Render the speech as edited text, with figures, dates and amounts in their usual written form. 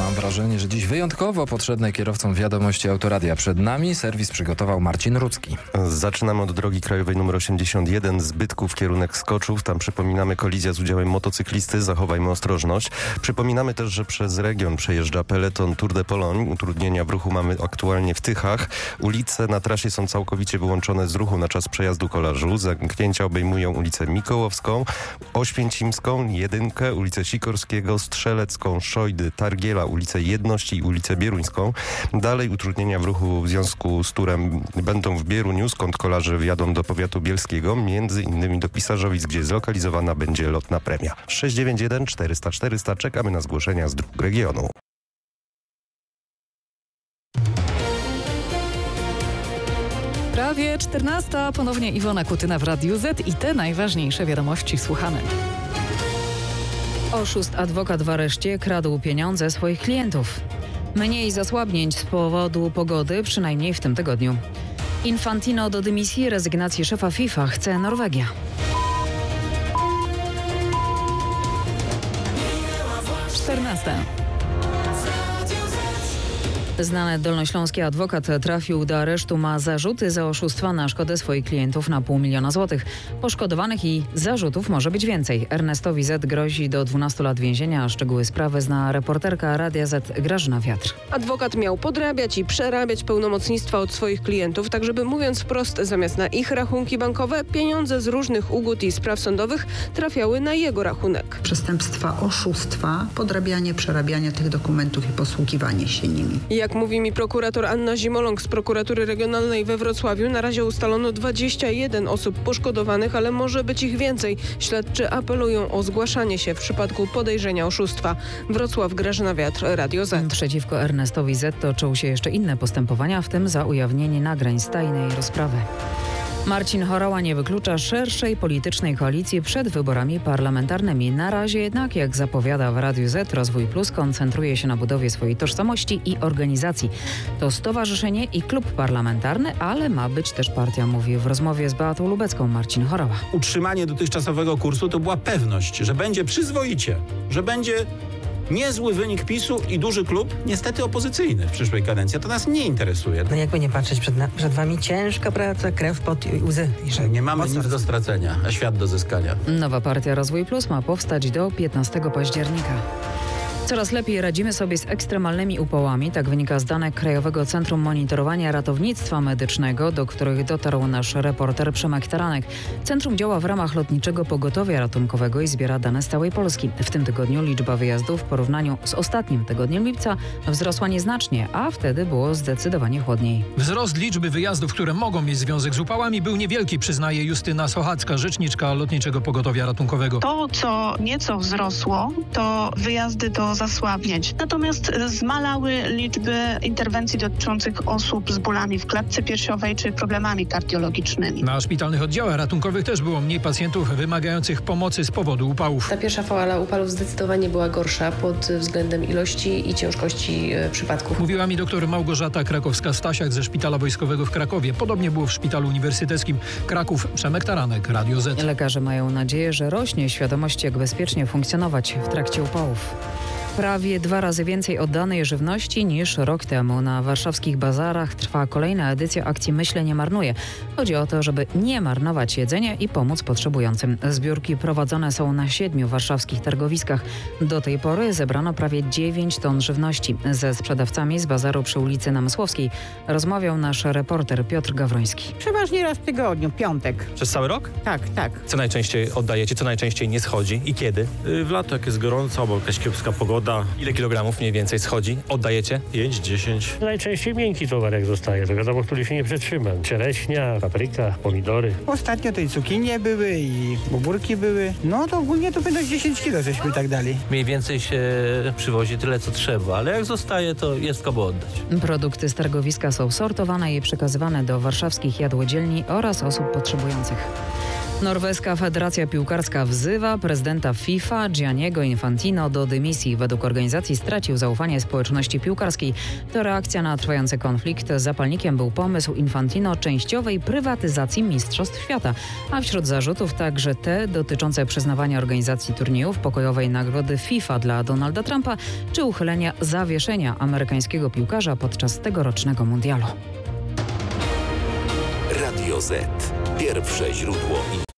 Mam wrażenie, że dziś wyjątkowo potrzebne kierowcom wiadomości Autoradia. Przed nami serwis przygotował Marcin Rudzki. Zaczynamy od drogi krajowej nr 81 z Bytków kierunek Skoczów. Tam przypominamy kolizja z udziałem motocyklisty. Zachowajmy ostrożność. Przypominamy też, że przez region przejeżdża peleton Tour de Pologne. Utrudnienia w ruchu mamy aktualnie w Tychach. Ulice na trasie są całkowicie wyłączone z ruchu na czas przejazdu kolażu. Zamknięcia obejmują ulicę Mikołowską, Oświęcimską, Jedynkę, ulicę Sikorskiego, Strzelecką, Szojdy, Targiela, ulicę Jedności i ulicę Bieruńską. Dalej utrudnienia w ruchu w związku z turem będą w Bieruniu, skąd kolarze wjadą do powiatu bielskiego, między innymi do Pisarzowic, gdzie zlokalizowana będzie lotna premia. 691 400 400. Czekamy na zgłoszenia z dróg regionu. Prawie 14. Ponownie Iwona Kutyna w Radiu Z i te najważniejsze wiadomości słuchamy. Oszust adwokat w areszcie kradł pieniądze swoich klientów. Mniej zasłabnięć z powodu pogody, przynajmniej w tym tygodniu. Infantino do dymisji, rezygnacji szefa FIFA chce Norwegia. Znany dolnośląski adwokat trafił do aresztu, ma zarzuty za oszustwa na szkodę swoich klientów na 500 000 złotych. Poszkodowanych i zarzutów może być więcej. Ernestowi Z grozi do 12 lat więzienia, a szczegóły sprawy zna reporterka Radia Z Grażyna Wiatr. Adwokat miał podrabiać i przerabiać pełnomocnictwa od swoich klientów, tak żeby, mówiąc wprost, zamiast na ich rachunki bankowe, pieniądze z różnych ugód i spraw sądowych trafiały na jego rachunek. Przestępstwa oszustwa, podrabianie, przerabianie tych dokumentów i posługiwanie się nimi. Jak mówi mi prokurator Anna Zimoląg z prokuratury regionalnej we Wrocławiu, na razie ustalono 21 osób poszkodowanych, ale może być ich więcej. Śledczy apelują o zgłaszanie się w przypadku podejrzenia oszustwa. Wrocław, Grażyna Wiatr, Radio Z. Przeciwko Ernestowi Z toczą się jeszcze inne postępowania, w tym za ujawnienie nagrań z tajnej rozprawy. Marcin Horała nie wyklucza szerszej politycznej koalicji przed wyborami parlamentarnymi. Na razie jednak, jak zapowiada w Radiu Z, Rozwój Plus koncentruje się na budowie swojej tożsamości i organizacji. To stowarzyszenie i klub parlamentarny, ale ma być też partia, mówi w rozmowie z Beatą Lubecką Marcin Horała. Utrzymanie dotychczasowego kursu to była pewność, że będzie przyzwoicie, że będzie niezły wynik PiS-u i duży klub, niestety opozycyjny w przyszłej kadencji. To nas nie interesuje. No jakby nie patrzeć, przed wami ciężka praca, krew, pot i łzy. Nie mamy nic do stracenia, a świat do zyskania. Nowa partia Rozwój Plus ma powstać do 15 października. Coraz lepiej radzimy sobie z ekstremalnymi upałami, tak wynika z danych Krajowego Centrum Monitorowania Ratownictwa Medycznego, do których dotarł nasz reporter Przemek Taranek. Centrum działa w ramach Lotniczego Pogotowia Ratunkowego i zbiera dane z całej Polski. W tym tygodniu liczba wyjazdów w porównaniu z ostatnim tygodniem lipca wzrosła nieznacznie, a wtedy było zdecydowanie chłodniej. Wzrost liczby wyjazdów, które mogą mieć związek z upałami, był niewielki, przyznaje Justyna Sochacka, rzeczniczka Lotniczego Pogotowia Ratunkowego. To, co nieco wzrosło, to wyjazdy do zasłabnięć. Natomiast zmalały liczby interwencji dotyczących osób z bólami w klatce piersiowej czy problemami kardiologicznymi. Na szpitalnych oddziałach ratunkowych też było mniej pacjentów wymagających pomocy z powodu upałów. Ta pierwsza fala upałów zdecydowanie była gorsza pod względem ilości i ciężkości przypadków. Mówiła mi dr Małgorzata Krakowska-Stasiak ze Szpitala Wojskowego w Krakowie. Podobnie było w Szpitalu Uniwersyteckim Kraków. Przemek Taranek, Radio Z. Lekarze mają nadzieję, że rośnie świadomość, jak bezpiecznie funkcjonować w trakcie upałów. Prawie 2 razy więcej oddanej żywności niż rok temu. Na warszawskich bazarach trwa kolejna edycja akcji Myślę nie marnuję. Chodzi o to, żeby nie marnować jedzenia i pomóc potrzebującym. Zbiórki prowadzone są na 7 warszawskich targowiskach. Do tej pory zebrano prawie 9 ton żywności. Ze sprzedawcami z bazaru przy ulicy Namysłowskiej rozmawiał nasz reporter Piotr Gawroński. Przeważnie raz w tygodniu, piątek. Przez cały rok? Tak. Co najczęściej oddajecie, co najczęściej nie schodzi i kiedy? W lato, jak jest gorąco, bo jakaś kiepska pogoda. Ile kilogramów mniej więcej schodzi? Oddajecie? 5-10. Najczęściej miękki towar jak zostaje, to wiadomo, który się nie przetrzyma. Czereśnia, papryka, pomidory. Ostatnio tej cukinie były i ogórki były. No to ogólnie to będą 10 kilo, żeśmy tak dali. Mniej więcej się przywozi tyle, co trzeba, ale jak zostaje, to jest kogo oddać. Produkty z targowiska są sortowane i przekazywane do warszawskich jadłodzielni oraz osób potrzebujących. Norweska Federacja Piłkarska wzywa prezydenta FIFA Gianniego Infantino do dymisji. Według organizacji stracił zaufanie społeczności piłkarskiej. To reakcja na trwający konflikt. Zapalnikiem był pomysł Infantino częściowej prywatyzacji Mistrzostw Świata, a wśród zarzutów także te dotyczące przyznawania organizacji turniejów, pokojowej nagrody FIFA dla Donalda Trumpa czy uchylenia zawieszenia amerykańskiego piłkarza podczas tegorocznego mundialu. Radio Z. Pierwsze źródło